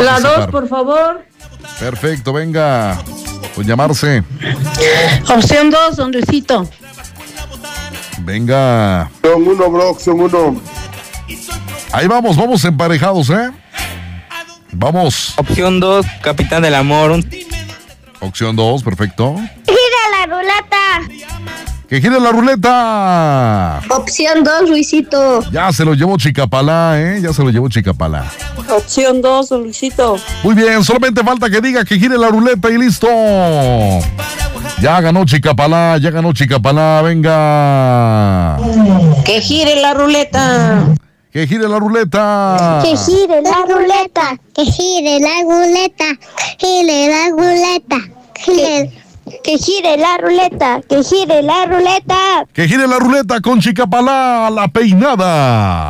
La participar? 2, por favor. Perfecto, venga. Pues llamarse. Opción 2, don Luisito. Venga. Opción 1, bro, opción 1. Ahí vamos emparejados, ¿eh? Vamos. Opción 2, Capitán del Amor. Opción 2, perfecto. ¡Gira la ruleta! ¡Que gire la ruleta! Opción 2, Luisito. Ya se lo llevó Chicapalá, ¿eh? Ya se lo llevó Chicapalá. Opción 2, don Luisito. Muy bien, solamente falta que diga que gire la ruleta y listo. Ya ganó Chicapalá, venga. Que gire la ruleta. Que gire la ruleta. Que gire la ruleta. Que gire la ruleta. Gire la ruleta. Que gire la ruleta. Que gire la ruleta. Que gire la ruleta con Chicapalá, la peinada.